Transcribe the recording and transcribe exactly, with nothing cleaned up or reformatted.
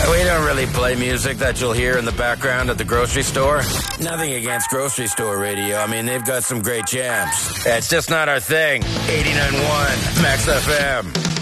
We don't really play music that you'll hear in the background at the grocery store. Nothing against grocery store radio. I mean, they've got some great jams. It's just not our thing. eighty-nine point one Max F M.